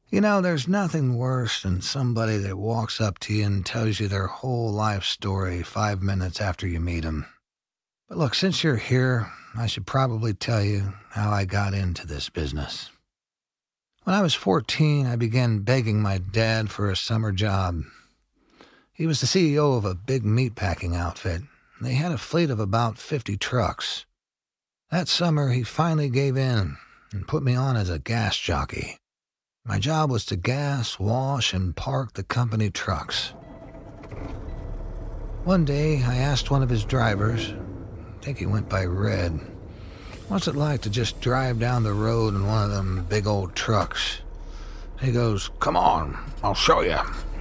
You know, there's nothing worse than somebody that walks up to you and tells you their whole life story 5 minutes after you meet them. But look, since you're here, I should probably tell you how I got into this business. When I was 14, I began begging my dad for a summer job. He was the CEO of a big meatpacking outfit. They had a fleet of about 50 trucks. That summer, he finally gave in and put me on as a gas jockey. My job was to gas, wash, and park the company trucks. One day, I asked one of his drivers, I think he went by Red, what's it like to just drive down the road in one of them big old trucks? He goes, "Come on, I'll show you."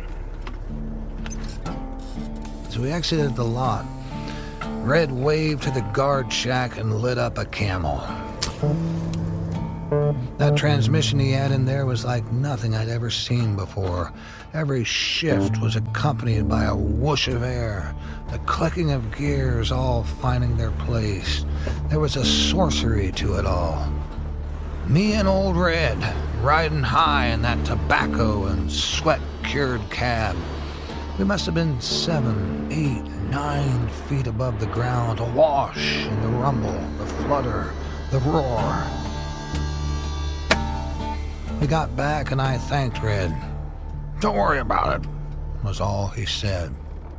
So we exited the lot. Red waved to the guard shack and lit up a Camel. That transmission he had in there was like nothing I'd ever seen before. Every shift was accompanied by a whoosh of air, the clicking of gears all finding their place. There was a sorcery to it all. Me and old Red, riding high in that tobacco and sweat-cured cab. We must have been 7, 8, 9 feet above the ground, awash in the rumble, the flutter, the roar. We got back and I thanked Red. "Don't worry about it," was all he said.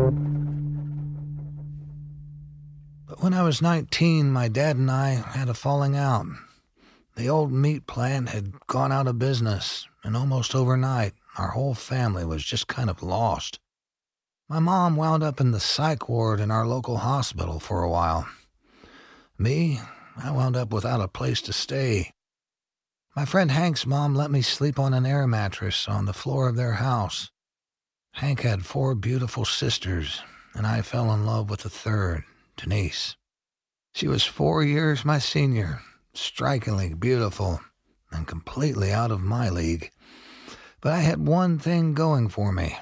But when I was 19, my dad and I had a falling out. The old meat plant had gone out of business, and almost overnight, our whole family was just kind of lost. My mom wound up in the psych ward in our local hospital for a while. Me, I wound up without a place to stay. My friend Hank's mom let me sleep on an air mattress on the floor of their house. Hank had 4 beautiful sisters, and I fell in love with the third, Denise. She was 4 years my senior, strikingly beautiful, and completely out of my league. But I had one thing going for me.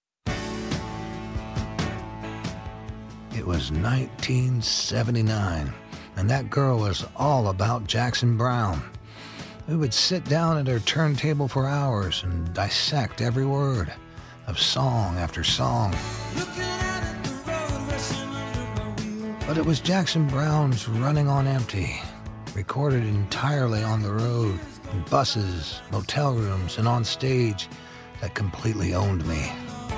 It was 1979, and that girl was all about Jackson Browne. We would sit down at her turntable for hours and dissect every word of song after song. But it was Jackson Browne's Running on Empty, recorded entirely on the road, in buses, motel rooms, and on stage, that completely owned me.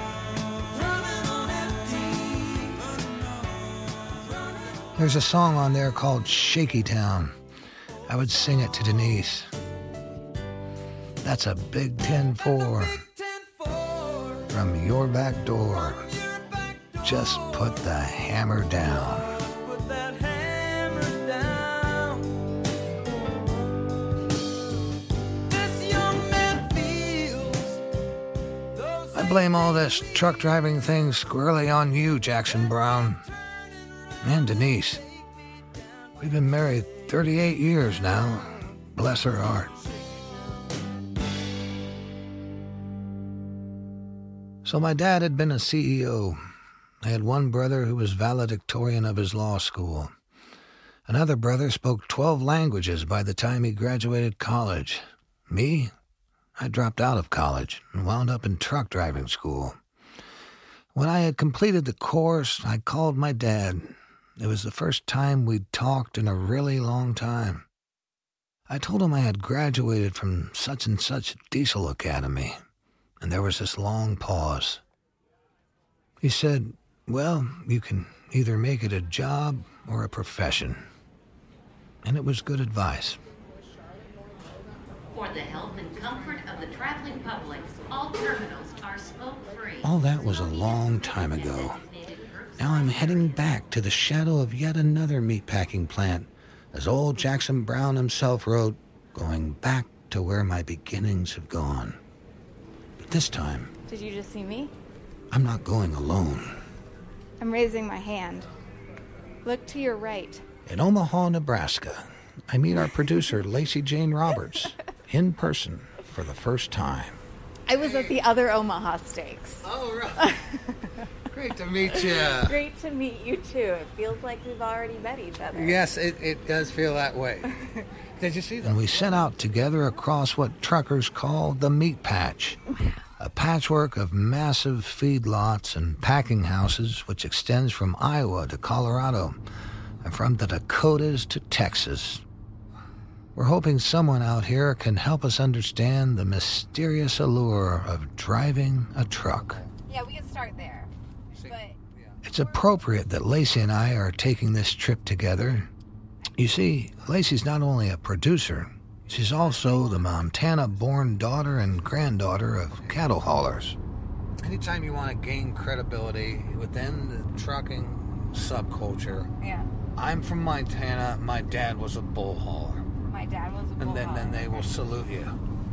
There's a song on there called Shaky Town. I would sing it to Denise. That's a big 10-4 from your back door. Just put the hammer down. I blame all this truck driving thing squarely on you, Jackson Browne. And Denise. We've been married 38 years now. Bless her heart. So my dad had been a CEO. I had one brother who was valedictorian of his law school. Another brother spoke 12 languages by the time he graduated college. Me, I dropped out of college and wound up in truck driving school. When I had completed the course, I called my dad. It was the first time we'd talked in a really long time. I told him I had graduated from such and such diesel academy, and there was this long pause. He said, "Well, you can either make it a job or a profession." And it was good advice. For the health and comfort of the traveling public, all terminals are smoke-free. All that was a long time ago. Now I'm heading back to the shadow of yet another meatpacking plant, as old Jackson Browne himself wrote, going back to where my beginnings have gone. But this time... Did you just see me? I'm not going alone. I'm raising my hand. Look to your right. In Omaha, Nebraska, I meet our producer, Lacey Jane Roberts, in person for the first time. I was at the other Omaha Steaks. Oh, right. Great to meet you. Great to meet you, too. It feels like we've already met each other. Yes, it does feel that way. Did you see that? And we set out together across what truckers call the meat patch. A patchwork of massive feedlots and packing houses which extends from Iowa to Colorado and from the Dakotas to Texas. We're hoping someone out here can help us understand the mysterious allure of driving a truck. Yeah, we can start there. But it's appropriate that Lacey and I are taking this trip together. You see, Lacey's not only a producer, she's also the Montana-born daughter and granddaughter of cattle haulers. Anytime you want to gain credibility within the trucking subculture, I'm from Montana, my dad was a bull hauler. My dad was a bull hauler. And then they will salute you.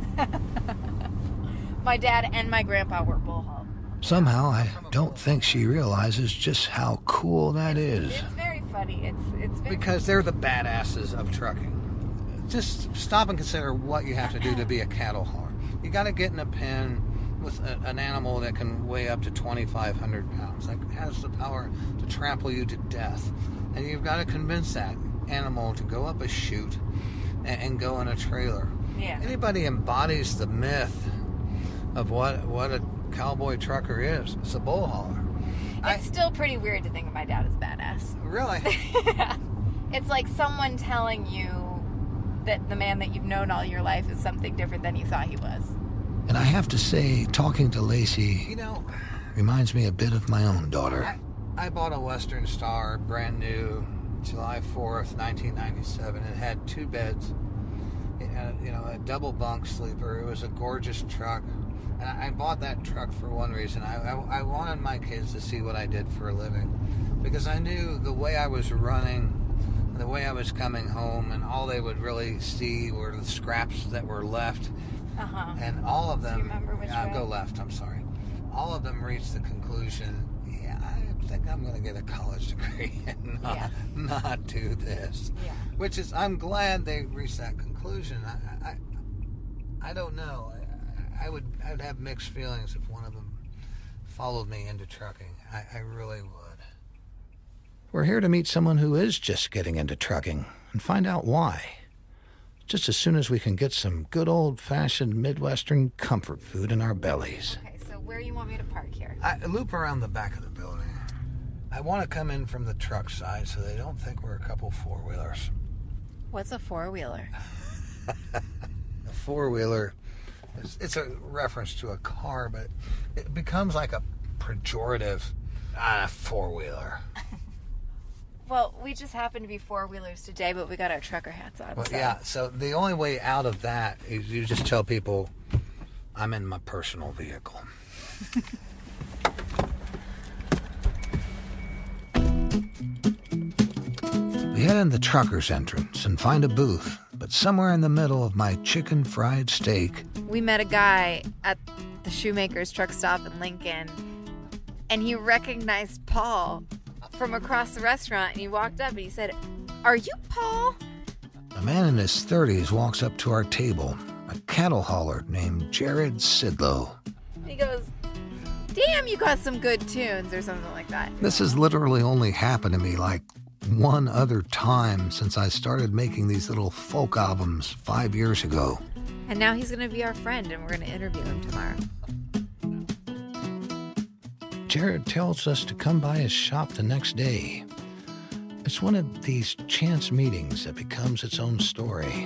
My dad and my grandpa were bull haulers. Somehow, I don't think she realizes just how cool that is. It's very funny. It's very because they're the badasses of trucking. Just stop and consider what you have to do to be a cattle hauler. You got to get in a pen with an animal that can weigh up to 2,500 pounds, that has the power to trample you to death. And you've got to convince that animal to go up a chute and go in a trailer. Yeah. Anybody embodies the myth of what a cowboy trucker is. It's a bull hauler. It's still pretty weird to think of my dad as badass. Really? Yeah. It's like someone telling you that the man that you've known all your life is something different than you thought he was. And I have to say, talking to Lacey, reminds me a bit of my own daughter. I bought a Western Star, brand new, July 4th, 1997. It had 2 beds, a double bunk sleeper. It was a gorgeous truck. And I bought that truck for one reason. I wanted my kids to see what I did for a living. Because I knew the way I was running, the way I was coming home, and all they would really see were the scraps that were left. And all of them... Do you remember which way? Go left, I'm sorry. All of them reached the conclusion, I think I'm going to get a college degree and not do this. Yeah. Which is, I'm glad they reached that conclusion. I don't know. I would have mixed feelings if one of them followed me into trucking. I really would. We're here to meet someone who is just getting into trucking and find out why. Just as soon as we can get some good old-fashioned Midwestern comfort food in our bellies. Okay, so where do you want me to park here? I loop around the back of the building. I want to come in from the truck side so they don't think we're a couple four-wheelers. What's a four-wheeler? A four-wheeler, it's a reference to a car, but it becomes like a pejorative, four-wheeler. Well, we just happen to be four-wheelers today, but we got our trucker hats on. Well, yeah, so the only way out of that is you just tell people, I'm in my personal vehicle. We head in the trucker's entrance and find a booth, but somewhere in the middle of my chicken fried steak... We met a guy at the Shoemaker's truck stop in Lincoln, and he recognized Paul from across the restaurant, and he walked up and he said, "Are you Paul?" A man in his 30s walks up to our table, a cattle hauler named Jared Sidlow. He goes, "Damn, you got some good tunes," or something like that. This has literally only happened to me like one other time since I started making these little folk albums 5 years ago. And now he's going to be our friend, and we're going to interview him tomorrow. Jared tells us to come by his shop the next day. It's one of these chance meetings that becomes its own story.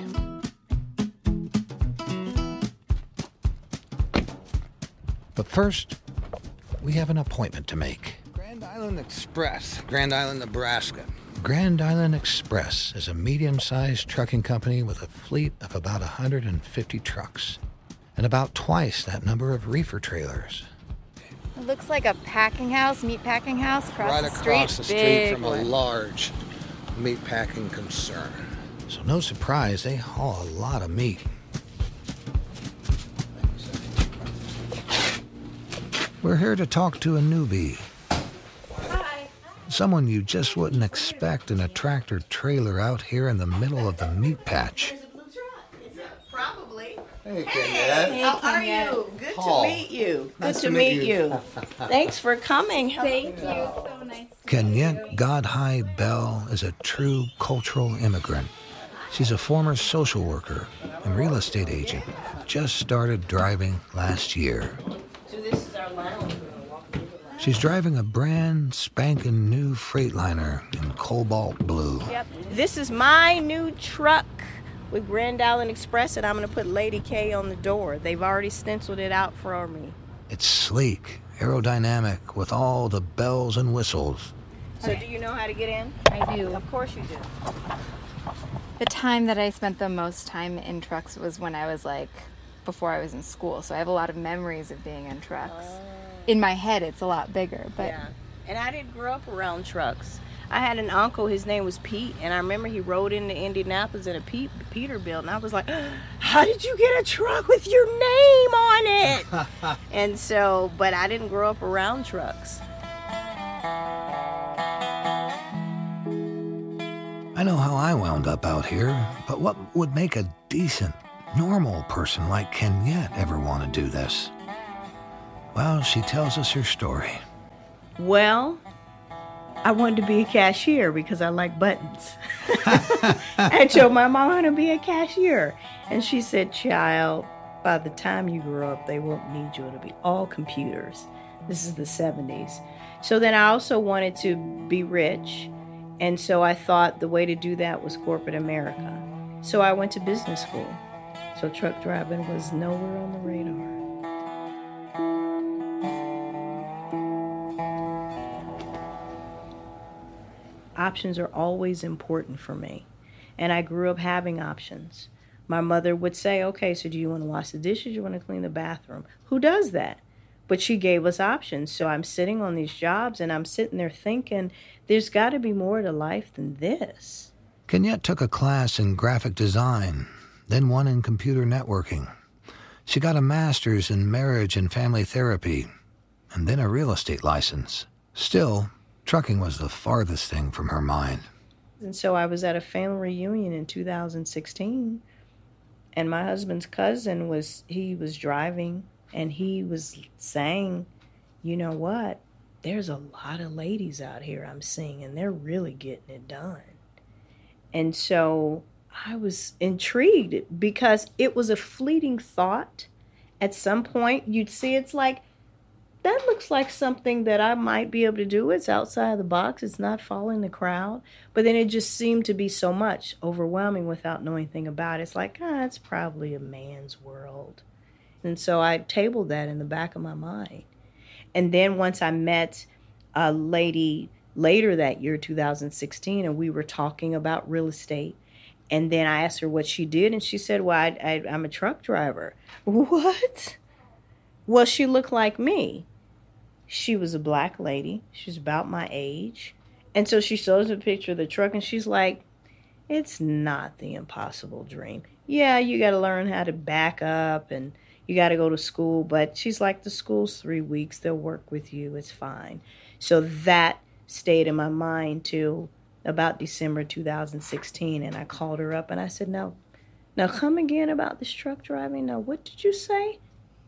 But first, we have an appointment to make. Grand Island Express, Grand Island, Nebraska. Grand Island Express is a medium-sized trucking company with a fleet of about 150 trucks and about twice that number of reefer trailers. It looks like a packing house, meat packing house across the street. Right across the street from a large meat packing concern. So no surprise, they haul a lot of meat. We're here to talk to a newbie. Hi. Someone you just wouldn't expect in a tractor trailer out here in the middle of the meat patch. Probably. Hey, Kenyette. How are you? Good Paul. to meet you. Nice Good to meet you. Thanks for coming. Thank you. So nice. Kenyette Godhigh Bell is a true cultural immigrant. She's a former social worker and real estate agent. Just started driving last year. So this is our lounge. She's driving a brand spanking new Freightliner in cobalt blue. Yep. This is my new truck with Grand Island Express, and I'm going to put Lady K on the door. They've already stenciled it out for me. It's sleek, aerodynamic, with all the bells and whistles. So do you know how to get in? I do. Of course you do. The time that I spent the most time in trucks was when I was before I was in school. So I have a lot of memories of being in trucks. In my head, it's a lot bigger, but Yeah. And I didn't grow up around trucks. I had an uncle, his name was Pete, and I remember he rode into Indianapolis in a Peterbilt, and I was like, how did you get a truck with your name on it? And so, but I didn't grow up around trucks. I know how I wound up out here, but what would make a decent, normal person like Kenyette ever want to do this? Well, she tells us her story. Well, I wanted to be a cashier because I like buttons. I told my mom I want to be a cashier. And she said, child, by the time you grow up, they won't need you. It'll be all computers. This is the 70s. So then I also wanted to be rich. And so I thought the way to do that was corporate America. So I went to business school. So truck driving was nowhere on the radar. Options are always important for me. And I grew up having options. My mother would say, okay, so do you want to wash the dishes? Do you want to clean the bathroom? Who does that? But she gave us options. So I'm sitting on these jobs and I'm sitting there thinking, there's got to be more to life than this. Kenyette took a class in graphic design, then one in computer networking. She got a master's in marriage and family therapy, and then a real estate license. Still, trucking was the farthest thing from her mind. And so I was at a family reunion in 2016, and my husband's cousin was driving, and he was saying, you know what? There's a lot of ladies out here I'm seeing, and they're really getting it done. And so I was intrigued because it was a fleeting thought. At some point, you'd see it's like, that looks like something that I might be able to do. It's outside of the box. It's not following the crowd. But then it just seemed to be so much, overwhelming without knowing anything about it. It's like, it's probably a man's world. And so I tabled that in the back of my mind. And then once I met a lady later that year, 2016, and we were talking about real estate. And then I asked her what she did, and she said, well, I'm a truck driver. What? Well, she looked like me. She was a black lady. She was about my age. And so she shows a picture of the truck, and she's like, it's not the impossible dream. Yeah, you got to learn how to back up, and you got to go to school. But she's like, the school's 3 weeks. They'll work with you. It's fine. So that stayed in my mind till about December 2016. And I called her up, and I said, now come again about this truck driving. Now, what did you say?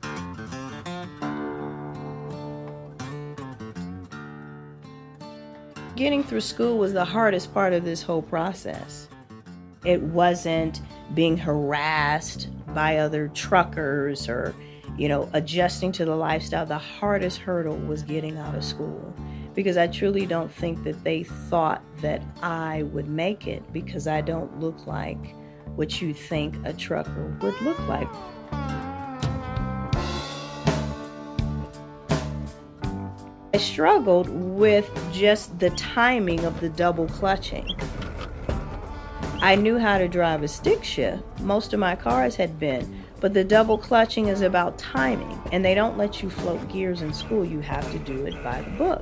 Getting through school was the hardest part of this whole process. It wasn't being harassed by other truckers or, adjusting to the lifestyle. The hardest hurdle was getting out of school because I truly don't think that they thought that I would make it because I don't look like what you think a trucker would look like. I struggled with just the timing of the double clutching. I knew how to drive a stick shift. Most of my cars had been, but the double clutching is about timing, and they don't let you float gears in school. You have to do it by the book.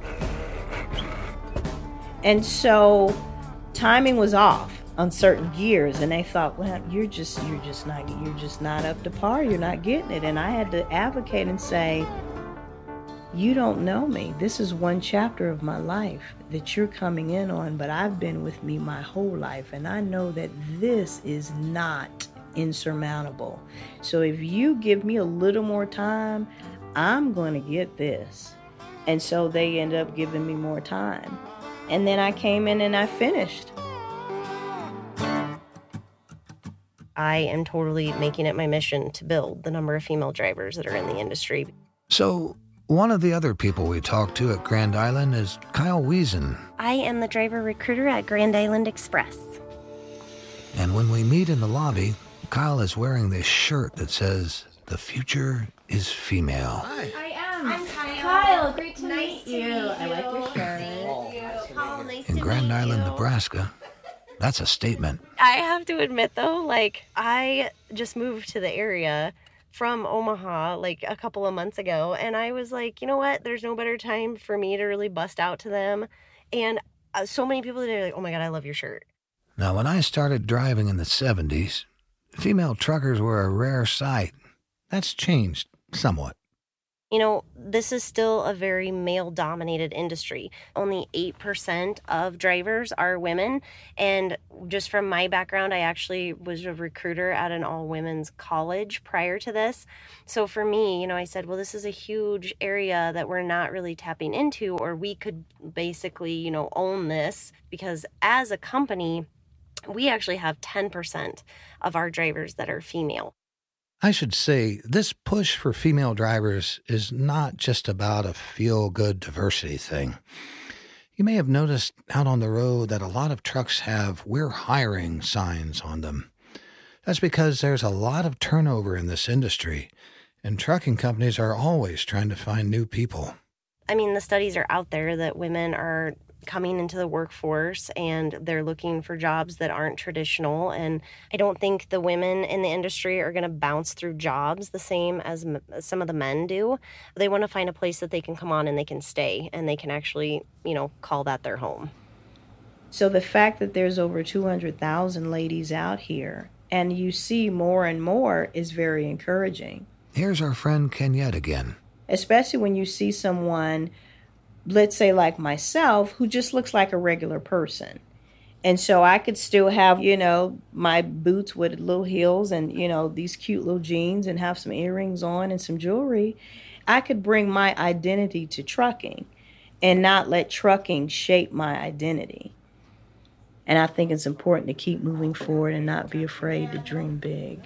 And so timing was off on certain gears, and they thought, well, you're just not up to par. You're not getting it. And I had to advocate and say, you don't know me. This is one chapter of my life that you're coming in on, but I've been with me my whole life, and I know that this is not insurmountable. So if you give me a little more time, I'm going to get this. And so they end up giving me more time. And then I came in and I finished. I am totally making it my mission to build the number of female drivers that are in the industry. So, one of the other people we talked to at Grand Island is Kyle Wiesen. I am the driver recruiter at Grand Island Express. And when we meet in the lobby, Kyle is wearing this shirt that says, "The future is female." Hi. I'm Kyle. Kyle, great to meet you. I like your shirt. In Grand Island, Nebraska, that's a statement. I have to admit, though, like, I just moved to the area from Omaha, like, a couple of months ago, and I was like, you know what? There's no better time for me to really bust out to them. And so many people today are like, oh, my God, I love your shirt. Now, when I started driving in the 70s, female truckers were a rare sight. That's changed somewhat. You know, this is still a very male-dominated industry. Only 8% of drivers are women. And just from my background, I actually was a recruiter at an all-women's college prior to this. So for me, you know, I said, well, this is a huge area that we're not really tapping into, or we could basically, you know, own this. Because as a company, we actually have 10% of our drivers that are female. I should say, this push for female drivers is not just about a feel-good diversity thing. You may have noticed out on the road that a lot of trucks have "We're hiring" signs on them. That's because there's a lot of turnover in this industry, and trucking companies are always trying to find new people. I mean, the studies are out there that women are coming into the workforce and they're looking for jobs that aren't traditional. And I don't think the women in the industry are going to bounce through jobs the same as some of the men do. They want to find a place that they can come on and they can stay and they can actually, you know, call that their home. So the fact that there's over 200,000 ladies out here and you see more and more is very encouraging. Here's our friend Kenyette again. Especially when you see someone, let's say like myself, who just looks like a regular person. And so I could still have, you know, my boots with little heels and, you know, these cute little jeans and have some earrings on and some jewelry. I could bring my identity to trucking and not let trucking shape my identity. And I think it's important to keep moving forward and not be afraid to dream big.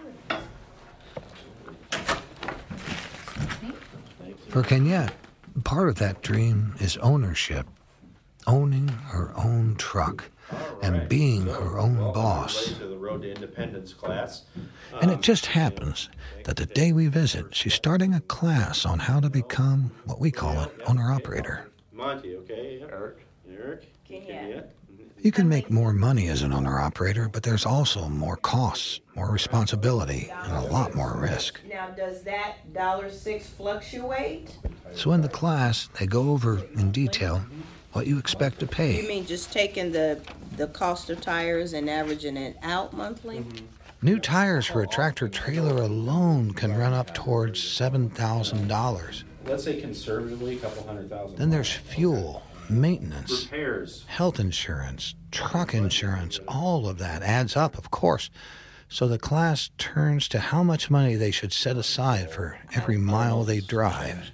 For Kenyette, part of that dream is ownership, owning her own truck and being her own boss. And it just happens that the day we visit, she's starting a class on how to become what we call an owner-operator. Monty, okay? Eric, Kenyette. You can make more money as an owner-operator, but there's also more costs, more responsibility, and a lot more risk. Now, does that $6 fluctuate? So in the class, they go over in detail what you expect to pay. You mean just taking the cost of tires and averaging it out monthly? Mm-hmm. New tires for a tractor-trailer alone can run up towards $7,000. Let's say conservatively, a couple $100,000. Then there's fuel, maintenance, repairs, health insurance, truck insurance. All of that adds up, of course. So the class turns to how much money they should set aside for every mile they drive.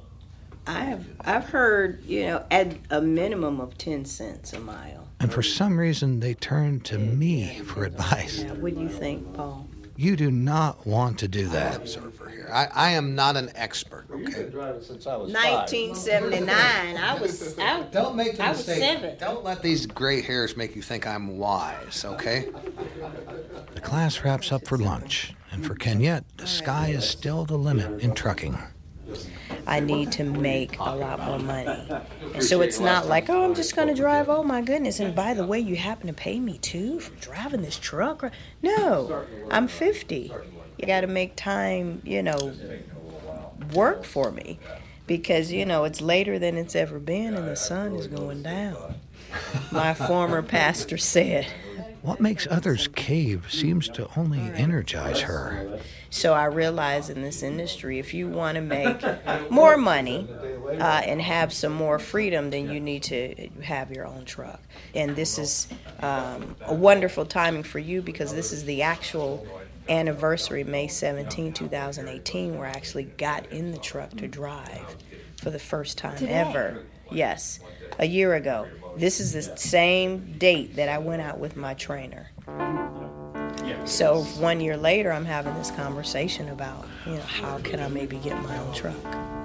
I've heard, you know, at a minimum of 10 cents a mile. And for some reason, they turn to me for advice. Yeah, what do you think, Paul? You do not want to do that. I am not an expert, okay? You've been driving since I was 1979. I was Don't make the I was mistake. 7. Don't let these gray hairs make you think I'm wise, okay? The class wraps up for lunch, and for Kenyette, the sky is still the limit in trucking. I need to make a lot more money. And so it's not like, oh, I'm just going to drive. Oh, my goodness. And by the way, you happen to pay me, too, for driving this truck? No, I'm 50. You got to make time, you know, work for me. Because, you know, it's later than it's ever been, and the sun is going down. My former pastor said. What makes others cave seems to only energize her. So I realize in this industry, if you want to make more money and have some more freedom, then you need to have your own truck. And this is a wonderful timing for you because this is the actual anniversary, May 17, 2018, where I actually got in the truck to drive for the first time ever. Yes, a year ago. This is the same date that I went out with my trainer. So 1 year later, I'm having this conversation about, how can I maybe get my own truck?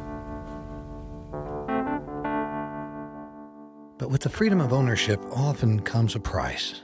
But with the freedom of ownership often comes a price.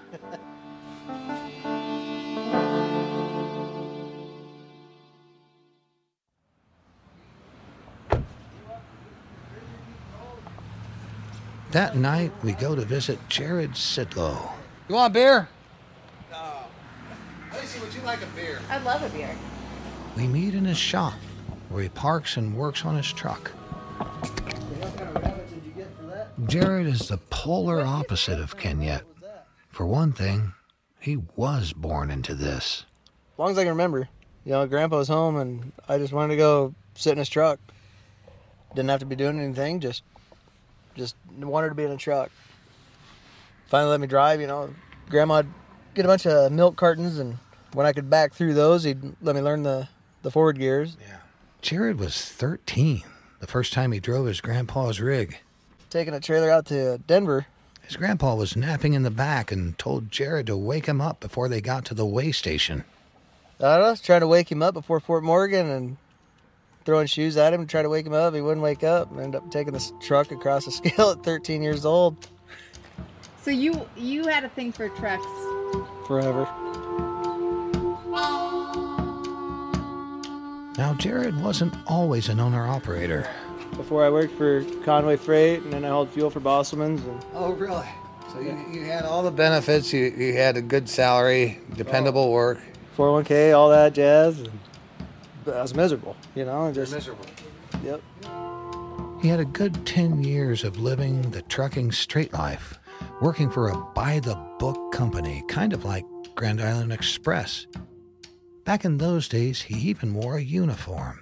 That night, we go to visit Jared Sidlow. You want a beer? No. Lacey, would you like a beer? I'd love a beer. We meet in his shop, where he parks and works on his truck. What kind of rabbit did you get for that? Jared is the polar opposite of Kenyette. For one thing, he was born into this. As long as I can remember. Grandpa was home and I just wanted to go sit in his truck. Didn't have to be doing anything, just wanted to be in a truck. Finally let me drive, Grandma'd get a bunch of milk cartons, and when I could back through those, he'd let me learn the forward gears. Yeah. Jared was 13 the first time he drove his grandpa's rig. Taking a trailer out to Denver. His grandpa was napping in the back and told Jared to wake him up before they got to the weigh station. I was trying to wake him up before Fort Morgan and throwing shoes at him to try to wake him up. He wouldn't wake up. I ended up taking this truck across the scale at 13 years old. So you had a thing for trucks. Forever. Now, Jared wasn't always an owner-operator. Before I worked for Conway Freight, and then I hauled fuel for Bosselman's. Oh, really? So you had all the benefits. You had a good salary, dependable work. 401k, all that jazz. But I was miserable, Miserable. Yep. He had a good 10 years of living the trucking straight life, working for a by-the-book company, kind of like Grand Island Express. Back in those days, he even wore a uniform.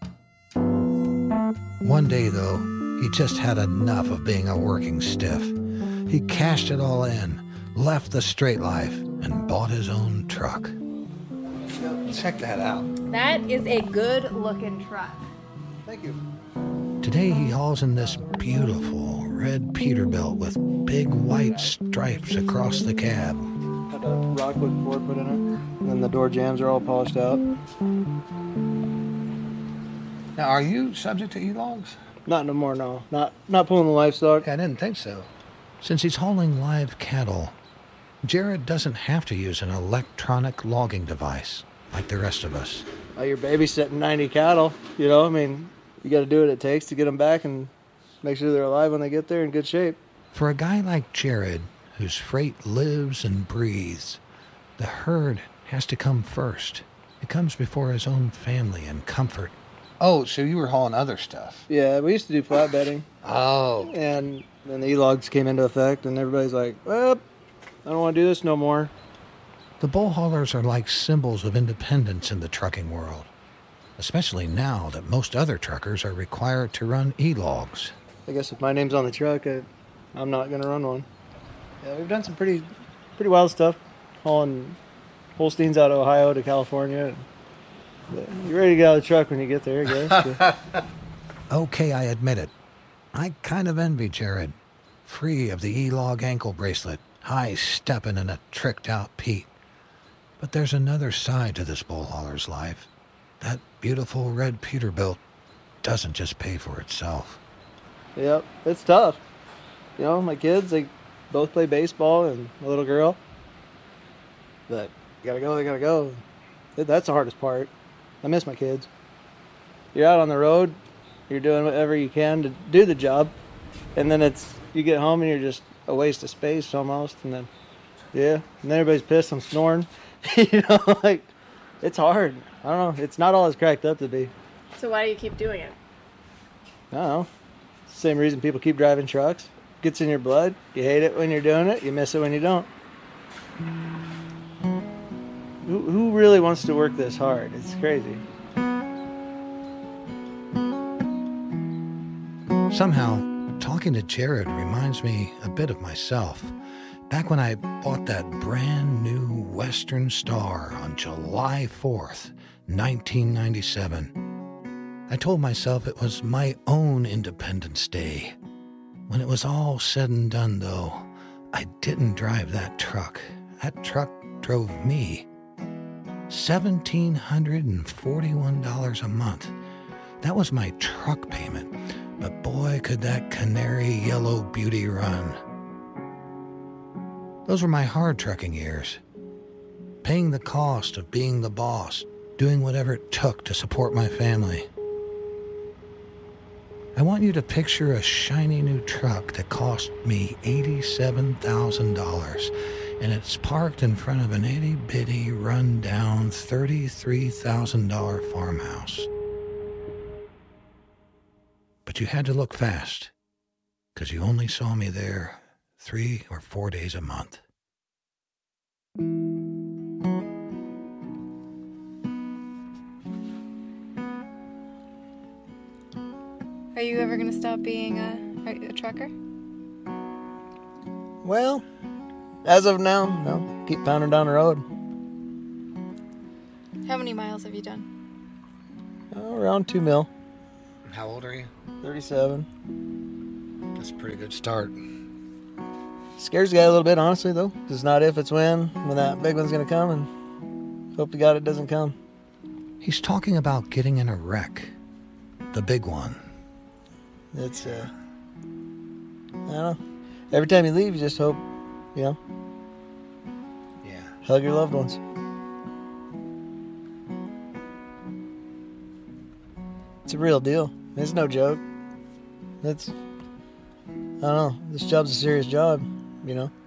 One day, though, he just had enough of being a working stiff. He cashed it all in, left the straight life, and bought his own truck. Check that out. That is a good-looking truck. Thank you. Today he hauls in this beautiful red Peterbilt with big white stripes across the cab. Had a Rockwood Ford put in it, and then the door jambs are all polished out. Now, are you subject to e-logs? Not no more, no. Not pulling the livestock. I didn't think so. Since he's hauling live cattle, Jared doesn't have to use an electronic logging device like the rest of us. You're babysitting 90 cattle, you got to do what it takes to get them back and make sure they're alive when they get there in good shape. For a guy like Jared, whose freight lives and breathes, the herd has to come first. It comes before his own family and comfort. Oh, so you were hauling other stuff? Yeah, we used to do flatbedding. Oh. And then the e-logs came into effect, and everybody's like, well, I don't want to do this no more. The bull haulers are like symbols of independence in the trucking world, especially now that most other truckers are required to run e-logs. I guess if my name's on the truck, I'm not going to run one. Yeah, we've done some pretty wild stuff, hauling Holsteins out of Ohio to California. You're ready to get out of the truck when you get there, I guess. Okay, I admit it. I kind of envy Jared. Free of the e-log ankle bracelet, high-stepping in a tricked-out Pete. But there's another side to this bull hauler's life. That beautiful red Peterbilt doesn't just pay for itself. Yep, it's tough. My kids, they both play baseball, and my little girl. But they gotta go. That's the hardest part. I miss my kids. You're out on the road, you're doing whatever you can to do the job, and then you get home and you're just a waste of space almost, and then everybody's pissed I'm snoring. It's hard. I don't know. It's not all it's cracked up to be. So why do you keep doing it? I don't know. It's the same reason people keep driving trucks. It gets in your blood. You hate it when you're doing it. You miss it when you don't. Who really wants to work this hard? It's crazy. Somehow, talking to Jared reminds me a bit of myself. Back when I bought that brand new Western Star on July 4th, 1997. I told myself it was my own Independence Day. When it was all said and done, though, I didn't drive that truck. That truck drove me. $1,741 a month. That was my truck payment, but boy, could that canary yellow beauty run. Those were my hard trucking years. Paying the cost of being the boss, doing whatever it took to support my family. I want you to picture a shiny new truck that cost me $87,000, and it's parked in front of an itty-bitty, run-down $33,000 farmhouse. But you had to look fast, because you only saw me there 3 or 4 days a month. Are you ever going to stop being a trucker? Well, as of now, no. Keep pounding down the road. How many miles have you done? Around 2 mil. How old are you? 37. That's a pretty good start. Scares the guy a little bit, honestly, though. It's not if, it's when that big one's going to come, and hope to God it doesn't come. He's talking about getting in a wreck. The big one. It's, I don't know. Every time you leave, you just hope, Yeah. hug your loved ones. It's a real deal. It's no joke. I don't know. This job's a serious job,